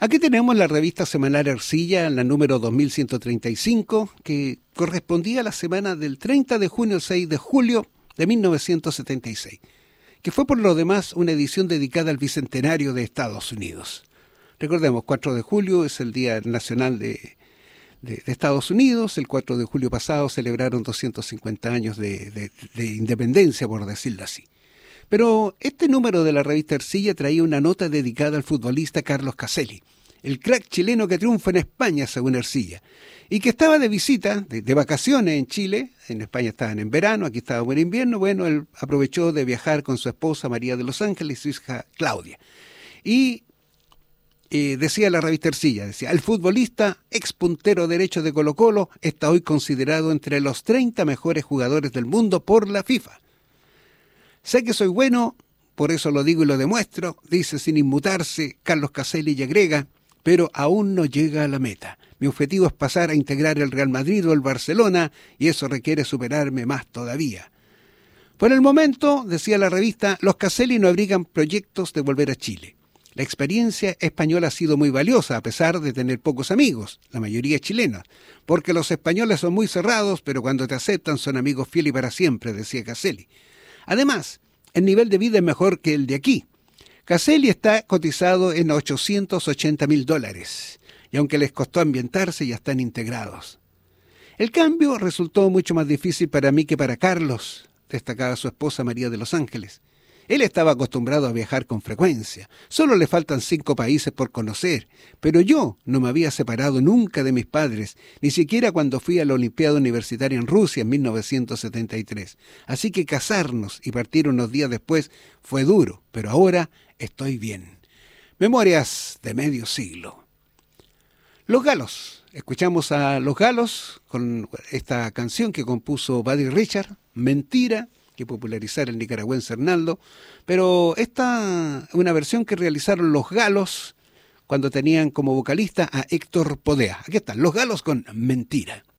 Aquí tenemos la revista semanal Ercilla, la número 2135, que correspondía a la semana del 30 de junio al 6 de julio de 1976, que fue por lo demás una edición dedicada al bicentenario de Estados Unidos. Recordemos, 4 de julio es el Día Nacional de Estados Unidos. El 4 de julio pasado celebraron 250 años de independencia, por decirlo así. Pero este número de la revista Ercilla traía una nota dedicada al futbolista Carlos Caselli, el crack chileno que triunfa en España, según Ercilla, y que estaba de visita, de vacaciones en Chile. En España estaban en verano, aquí estábamos en invierno. Bueno, él aprovechó de viajar con su esposa María de los Ángeles y su hija Claudia. Y decía la revista Ercilla, decía, el futbolista ex puntero derecho de Colo-Colo está hoy considerado entre los 30 mejores jugadores del mundo por la FIFA. Sé que soy bueno, por eso lo digo y lo demuestro, dice sin inmutarse Carlos Caselli y agrega, pero aún no llega a la meta. Mi objetivo es pasar a integrar el Real Madrid o el Barcelona y eso requiere superarme más todavía. Por el momento, decía la revista, los Caselli no abrigan proyectos de volver a Chile. La experiencia española ha sido muy valiosa a pesar de tener pocos amigos, la mayoría chilenos, porque los españoles son muy cerrados, pero cuando te aceptan son amigos fieles y para siempre, decía Caselli. Además, el nivel de vida es mejor que el de aquí. Caselli está cotizado en $880.000 y aunque les costó ambientarse ya están integrados. El cambio resultó mucho más difícil para mí que para Carlos, destacaba su esposa María de los Ángeles. Él estaba acostumbrado a viajar con frecuencia. Solo le faltan 5 países por conocer. Pero yo no me había separado nunca de mis padres, ni siquiera cuando fui a la Olimpiada Universitaria en Rusia en 1973. Así que casarnos y partir unos días después fue duro, pero ahora estoy bien. Memorias de medio siglo. Los Galos. Escuchamos a Los Galos con esta canción que compuso Buddy Richard, Mentira, que popularizara el nicaragüense Hernaldo, pero esta es una versión que realizaron Los Galos cuando tenían como vocalista a Héctor Podea. Aquí están, Los Galos con Mentira.